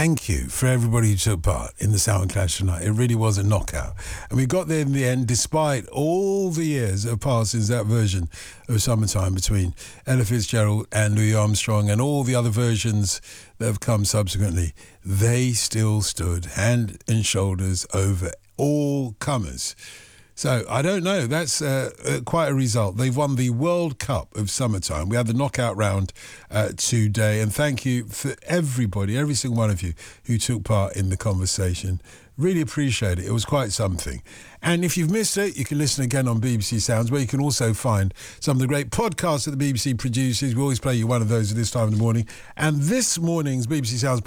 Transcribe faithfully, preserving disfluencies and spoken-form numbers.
thank you for everybody who took part in the Sound Clash tonight. It really was a knockout. And we got there in the end, despite all the years that have passed since that version of Summertime between Ella Fitzgerald and Louis Armstrong and all the other versions that have come subsequently. They still stood hand and shoulders over all comers. So, I don't know, that's uh, uh, quite a result. They've won the World Cup of Summertime. We had the knockout round uh, today, and thank you for everybody, every single one of you who took part in the conversation. Really appreciate it. It was quite something. And if you've missed it, you can listen again on B B C Sounds, where you can also find some of the great podcasts that the B B C produces. We always play you one of those at this time in the morning. And this morning's B B C Sounds